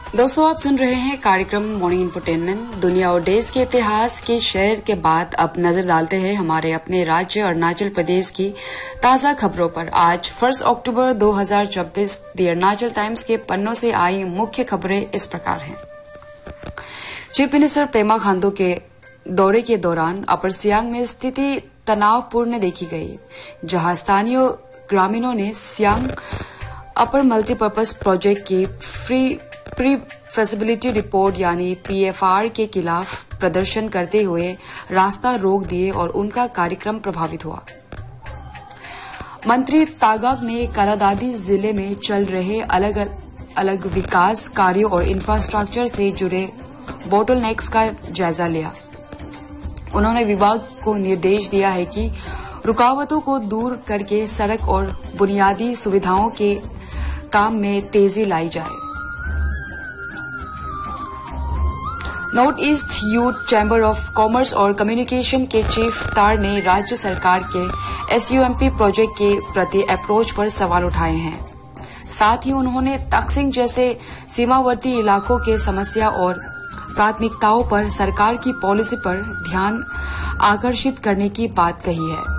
दोस्तों आप सुन रहे हैं कार्यक्रम मॉर्निंग इंफोटेनमेंट। दुनिया और देश के इतिहास के शेयर के बाद अब नजर डालते हैं हमारे अपने राज्य अरुणाचल प्रदेश की ताजा खबरों पर। आज 1 अक्टूबर 2024 द अरुणाचल टाइम्स के पन्नों से आई मुख्य खबरें इस प्रकार हैं। चीफ मिनिस्टर पेमा खांडू के दौरे के दौरान अपर सियांग में स्थिति तनावपूर्ण देखी गई, जहां स्थानीय ग्रामीणों ने सियांग अपर मल्टीपर्पज प्रोजेक्ट की प्री फेसिबिलिटी रिपोर्ट यानी पीएफआर के खिलाफ प्रदर्शन करते हुए रास्ता रोक दिए और उनका कार्यक्रम प्रभावित हुआ। मंत्री तागाक ने कालादादी जिले में चल रहे अलग अलग विकास कार्यों और इंफ्रास्ट्रक्चर से जुड़े बोटलनेक्स का जायजा लिया। उन्होंने विभाग को निर्देश दिया है कि रुकावटों को दूर करके सड़क और बुनियादी सुविधाओं के काम में तेजी लाई जाए। North east youth chamber of commerce और कम्युनिकेशन के चीफ तार ने राज्य सरकार के एसयूएमपी प्रोजेक्ट के प्रति अप्रोच पर सवाल उठाए हैं। साथ ही उन्होंने तकसिंग जैसे सीमावर्ती इलाकों के समस्या और प्राथमिकताओं पर सरकार की पॉलिसी पर ध्यान आकर्षित करने की बात कही है।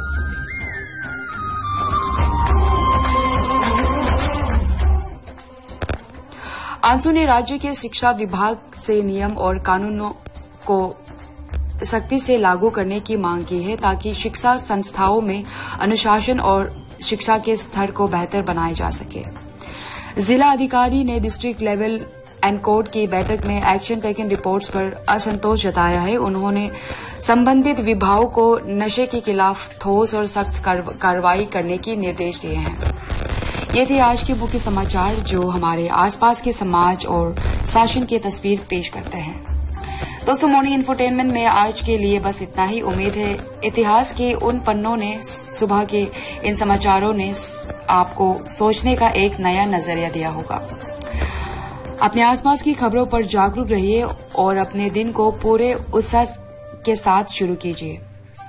आंसू ने राज्य के शिक्षा विभाग से नियम और कानूनों को सख्ती से लागू करने की मांग की है, ताकि शिक्षा संस्थाओं में अनुशासन और शिक्षा के स्तर को बेहतर बनाया जा सके। जिला अधिकारी ने डिस्ट्रिक्ट लेवल एंड कोर्ट की बैठक में एक्शन टेकन रिपोर्ट्स पर असंतोष जताया है। उन्होंने संबंधित विभागों को नशे के खिलाफ ठोस और सख्त कार्रवाई करने के निर्देश दिए हैं। ये थे आज के मुख्य समाचार, जो हमारे आसपास के समाज और शासन की तस्वीर पेश करते हैं। दोस्तों, मॉर्निंग इंफोटेनमेंट में आज के लिए बस इतना ही। उम्मीद है इतिहास के उन पन्नों ने, सुबह के इन समाचारों ने आपको सोचने का एक नया नजरिया दिया होगा। अपने आसपास की खबरों पर जागरूक रहिए और अपने दिन को पूरे उत्साह के साथ शुरू कीजिए।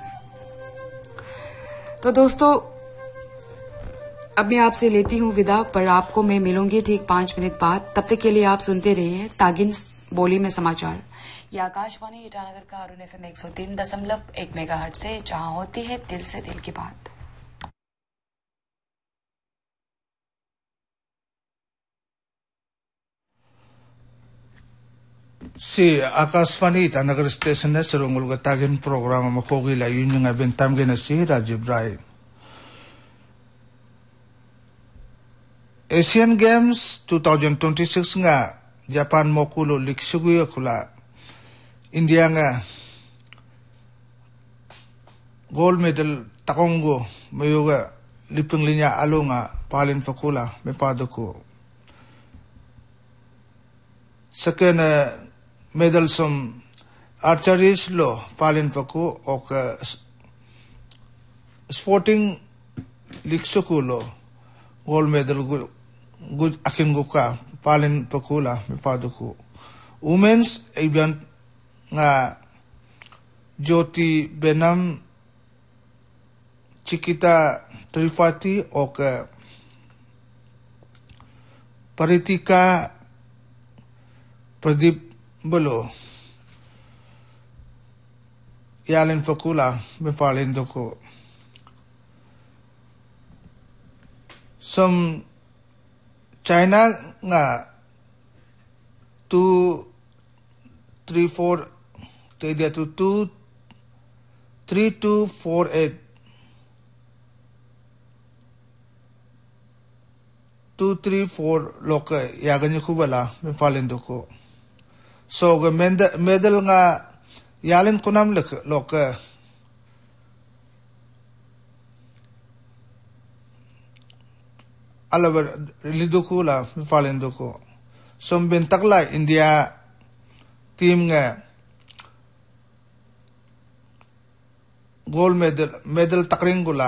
तो दोस्तों, अब मैं आपसे लेती हूं विदा, पर आपको मैं मिलूंगी ठीक 5 मिनट बाद। तब तक के लिए आप सुनते रहिए तागिन बोली में समाचार। यह आकाशवाणी ईटानगर का अरुण FM 103.1 मेगाहर्ट्ज से, जहां होती है दिल से दिल की बात। Si Akashvani Itaanagar Station na sarungol ka tagin program makogi la yun yung bentam gina si Rajiv Rai. Asian Games 2026 nga Japan mokulo liksuguya kula India nga gold medal takongo mayuga lipeng linya alo nga palin fakula me pado ko. Second medal som archery lo palin pako ok sporting liksukulo gold medal good akin guka palin pakula me pado ko. Women's event nga Jyoti Benam Chikita Tripathi ok Paritika Pradeep Balo Yalin Pakula me palin doko. Some China nga 2, 3, 4 tedia to 2, 3, 2, 4, 8 2, 3, 4 loka yagan kubala me fallen doko. So ga medal nga yalin kunam loka alabar liduko la me fallen doko. So bentakla India team nga gold medal takringula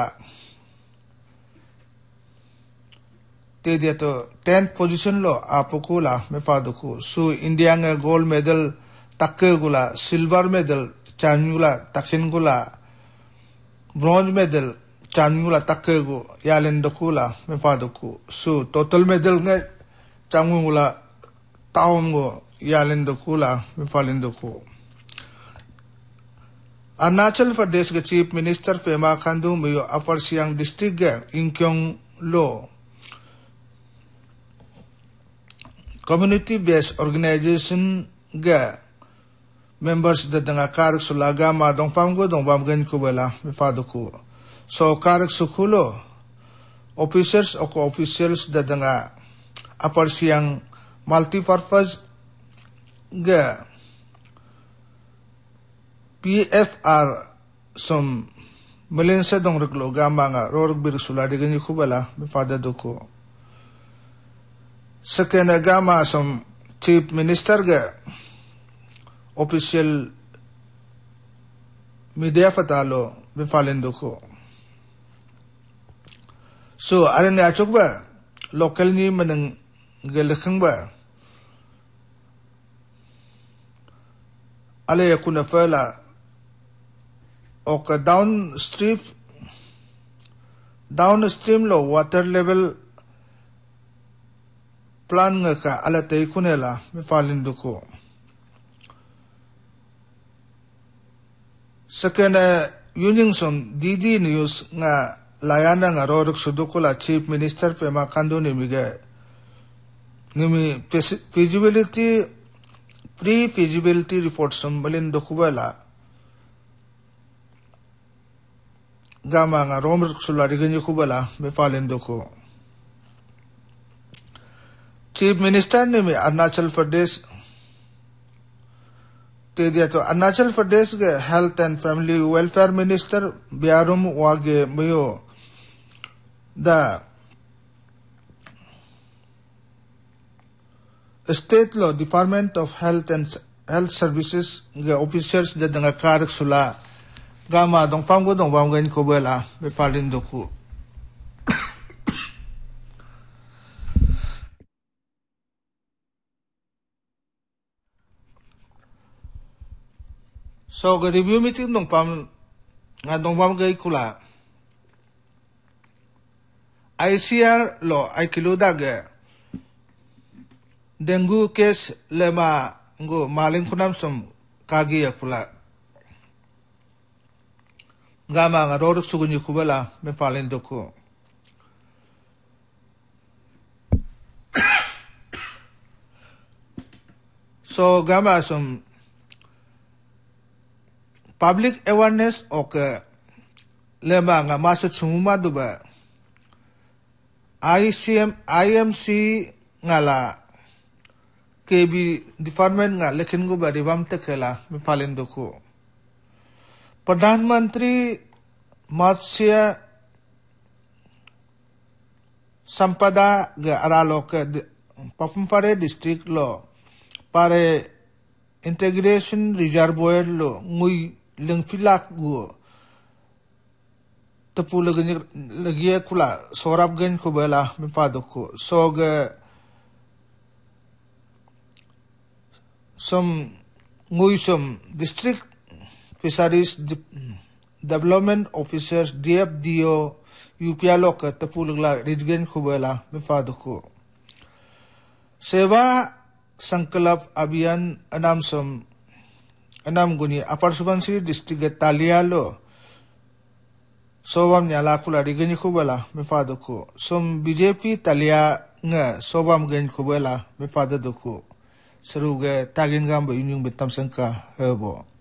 te dia to 10th position lo apokula me faduku. So India nga gold medal takkegula, silver medal changula takingula, bronze medal changula takkegu yalen dokula me faduku. So total medal nga changula taom go yalindo kula mifalindo ko. Arunachal Pradesh ke Chief Minister Pema Khandu Mayo Upper Siang District ke Inkyong Lo Community Based Organization ke members dadanga karak sulaga ma dongpam go dongbam gen kubela mifado ko. So karak sukulo officers o officials dadanga Upper Siang multi-purpose ke PFR som malensa dong reglo gama nga rorog birsula de ganyu kubala mifada doko. Sakena gama som Chief Minister ga official media fatalo mifalen doko. So aran ya achok ba local ni manang galakhang ba ale yakuna fala ok downstream lo water level plan nga ka ala tay kunela mifalin duko. Sakena yuning som DD News nga layana nga rorok sudukula Chief Minister Pema Khandu nimiga nimi pre-feasibility report som balin dokubala gama nga romer sulari ganyo kubala mifalin doko. Chief Minister nimi Arunachal Pradesh te diya to Arunachal Pradesh ke Health and Family Welfare Minister Biarum Wage Mayo the State Law Department of Health and Health Services ke officers dadanga karak sula gama dong pamgo dong bamgan ko bela mifalin doko. So ga review meeting dong pam nga dong bamgay kula ICR lo ay kiluda ge dengue case lema ngo maling kunam som kagi akula gama nga rorok sugunyi kubala mifalin doko. So gama som public awareness ok lema nga masa sumuma duba IMC ngala KB department nga lekin go ba ribam tekela mifalin doko. Pradhan Mantri Matsya Sampada ga aralo ke Papumpare district lo pare integration reservoir lo ngui lengpilak go tapu lagi kula sorab gen ko bela mifadoko. So ga some ngui some district Fisheries Development Officers DFDO UPLO ka tapulagla Ridgen Kubela mifadoko. Seva Sankalap Abhiyan anam guni Upper Subansiri District Talialo sobam nyala kula Ridgen Kubela mifadoko. Som BJP Talia nga sobam gen Kubela mifadoko. Seruga tagin gamba yunyung betam sangka hebo.